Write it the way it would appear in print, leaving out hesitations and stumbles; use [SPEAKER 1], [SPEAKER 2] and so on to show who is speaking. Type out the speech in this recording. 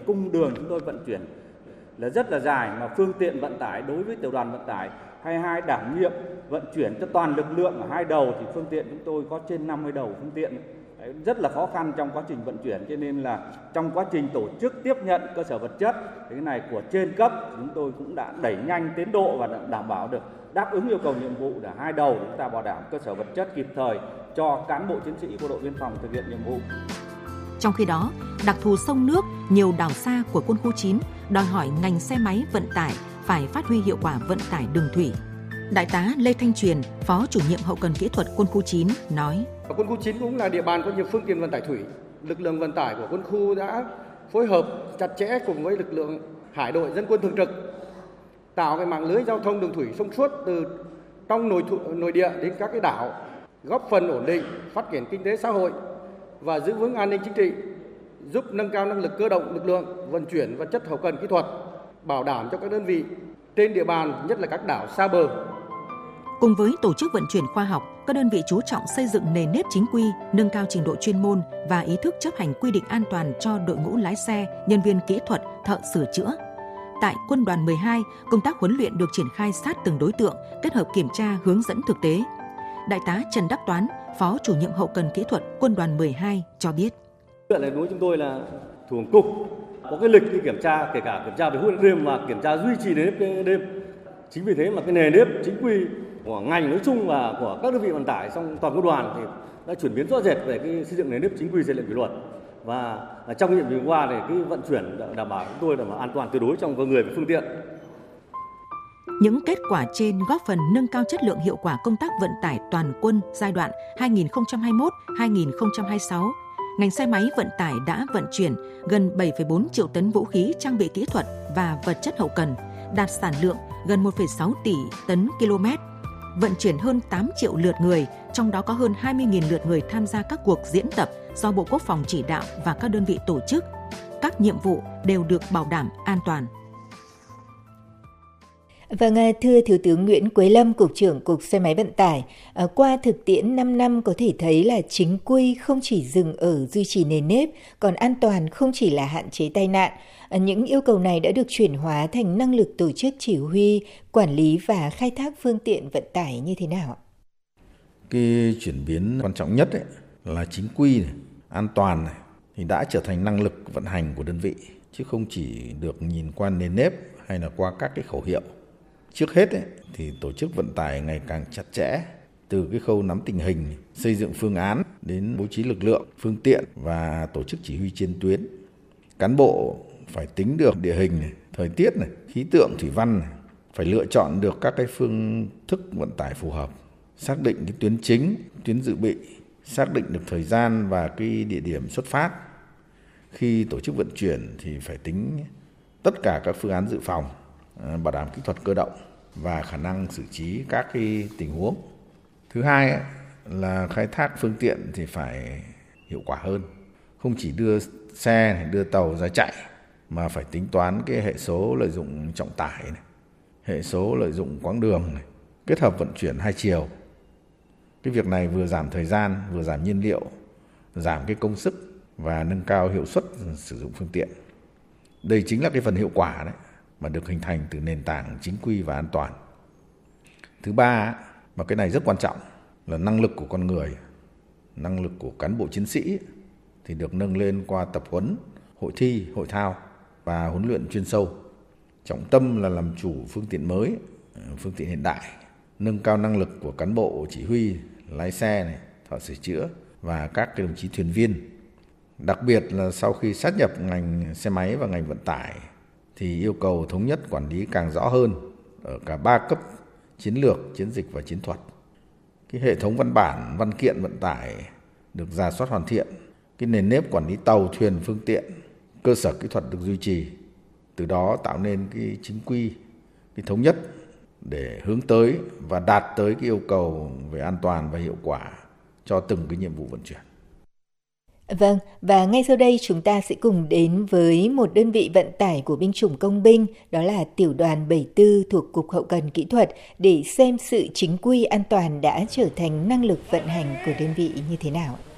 [SPEAKER 1] cung đường chúng tôi vận chuyển là rất là dài, mà phương tiện vận tải đối với tiểu đoàn vận tải 22 đảm nhiệm vận chuyển cho toàn lực lượng ở hai đầu thì phương tiện chúng tôi có trên 50 đầu phương tiện. Đấy, rất là khó khăn trong quá trình vận chuyển, cho nên là trong quá trình tổ chức tiếp nhận cơ sở vật chất cái này của trên cấp chúng tôi cũng đã đẩy nhanh tiến độ và đảm bảo được đáp ứng yêu cầu nhiệm vụ để hai đầu chúng ta bảo đảm cơ sở vật chất kịp thời cho cán bộ chiến sĩ bộ đội biên phòng thực hiện nhiệm vụ.
[SPEAKER 2] Trong khi đó, đặc thù sông nước, nhiều đảo xa của quân khu 9 đòi hỏi ngành xe máy vận tải phải phát huy hiệu quả vận tải đường thủy. Đại tá Lê Thanh Truyền, Phó Chủ nhiệm Hậu cần Kỹ thuật Quân khu 9 nói:
[SPEAKER 3] Quân khu 9 cũng là địa bàn có nhiều phương tiện vận tải thủy. Lực lượng vận tải của quân khu đã phối hợp chặt chẽ cùng với lực lượng hải đội dân quân thường trực, tạo cái mạng lưới giao thông đường thủy thông suốt từ trong nội địa đến các cái đảo, góp phần ổn định phát triển kinh tế xã hội và giữ vững an ninh chính trị, giúp nâng cao năng lực cơ động lực lượng vận chuyển vật chất hậu cần kỹ thuật, bảo đảm cho các đơn vị trên địa bàn, nhất là các đảo xa bờ.
[SPEAKER 2] Cùng với tổ chức vận chuyển khoa học, các đơn vị chú trọng xây dựng nền nếp chính quy, nâng cao trình độ chuyên môn và ý thức chấp hành quy định an toàn cho đội ngũ lái xe, nhân viên kỹ thuật, thợ sửa chữa. Tại Quân đoàn 12, công tác huấn luyện được triển khai sát từng đối tượng, kết hợp kiểm tra, hướng dẫn thực tế. Đại tá Trần Đắc Toán, Phó Chủ nhiệm Hậu cần Kỹ thuật Quân đoàn 12 cho biết:
[SPEAKER 4] Chuyện này đối với chúng tôi là thủ cục có cái lịch đi kiểm tra, kể cả kiểm tra về huấn luyện đêm và kiểm tra duy trì nền nếp đêm. Chính vì thế mà cái nền nếp chính quy của ngành nói chung và của các đơn vị vận tải trong toàn quân đoàn thì đã chuyển biến rõ rệt về cái xây dựng nền nếp chính quy, rèn luyện kỷ luật. Và trong nhiệm vụ qua thì cái vận chuyển đảm bảo chúng tôi đảm bảo an toàn tuyệt đối trong người và phương tiện.
[SPEAKER 2] Những kết quả trên góp phần nâng cao chất lượng hiệu quả công tác vận tải toàn quân giai đoạn 2021-2026. Ngành xe máy vận tải đã vận chuyển gần 7,4 triệu tấn vũ khí, trang bị kỹ thuật và vật chất hậu cần, đạt sản lượng gần 1,6 tỷ tấn km, vận chuyển hơn 8 triệu lượt người, trong đó có hơn 20.000 lượt người tham gia các cuộc diễn tập do Bộ Quốc phòng chỉ đạo và các đơn vị tổ chức. Các nhiệm vụ đều được bảo đảm an toàn.
[SPEAKER 5] Vâng, thưa Thiếu tướng Nguyễn Quế Lâm, Cục trưởng Cục Xe máy Vận tải, qua thực tiễn 5 năm có thể thấy là chính quy không chỉ dừng ở duy trì nền nếp, còn an toàn không chỉ là hạn chế tai nạn. Những yêu cầu này đã được chuyển hóa thành năng lực tổ chức chỉ huy, quản lý và khai thác phương tiện vận tải như thế nào ạ?
[SPEAKER 6] Cái chuyển biến quan trọng nhất là chính quy này, an toàn này, thì đã trở thành năng lực vận hành của đơn vị, chứ không chỉ được nhìn qua nền nếp hay là qua các cái khẩu hiệu. Trước hết thì tổ chức vận tải ngày càng chặt chẽ, từ cái khâu nắm tình hình, xây dựng phương án đến bố trí lực lượng, phương tiện và tổ chức chỉ huy trên tuyến. Cán bộ phải tính được địa hình, thời tiết, khí tượng thủy văn, phải lựa chọn được các cái phương thức vận tải phù hợp, xác định cái tuyến chính, tuyến dự bị, xác định được thời gian và cái địa điểm xuất phát. Khi tổ chức vận chuyển thì phải tính tất cả các phương án dự phòng, bảo đảm kỹ thuật cơ động và khả năng xử trí các cái tình huống. Thứ hai là khai thác phương tiện thì phải hiệu quả hơn, không chỉ đưa xe, đưa tàu ra chạy mà phải tính toán cái hệ số lợi dụng trọng tải này, hệ số lợi dụng quãng đường này, kết hợp vận chuyển hai chiều. Cái việc này vừa giảm thời gian, vừa giảm nhiên liệu, giảm cái công sức và nâng cao hiệu suất sử dụng phương tiện. Đây chính là cái phần hiệu quả đấy mà được hình thành từ nền tảng chính quy và an toàn. Thứ ba, mà cái này rất quan trọng, là năng lực của con người, năng lực của cán bộ chiến sĩ thì được nâng lên qua tập huấn, hội thi, hội thao và huấn luyện chuyên sâu. Trọng tâm là làm chủ phương tiện mới, phương tiện hiện đại, nâng cao năng lực của cán bộ chỉ huy, lái xe này, thợ sửa chữa và các đồng chí thuyền viên. Đặc biệt là sau khi sát nhập ngành xe máy và ngành vận tải thì yêu cầu thống nhất quản lý càng rõ hơn ở cả 3 cấp: chiến lược, chiến dịch và chiến thuật. Cái hệ thống văn bản, văn kiện vận tải được rà soát hoàn thiện, cái nền nếp quản lý tàu, thuyền, phương tiện, cơ sở kỹ thuật được duy trì. Từ đó tạo nên cái chính quy, cái thống nhất để hướng tới và đạt tới cái yêu cầu về an toàn và hiệu quả cho từng cái nhiệm vụ vận chuyển.
[SPEAKER 5] Vâng, và ngay sau đây chúng ta sẽ cùng đến với một đơn vị vận tải của binh chủng công binh, đó là tiểu đoàn 74 thuộc Cục Hậu cần Kỹ thuật, để xem sự chính quy an toàn đã trở thành năng lực vận hành của đơn vị như thế nào.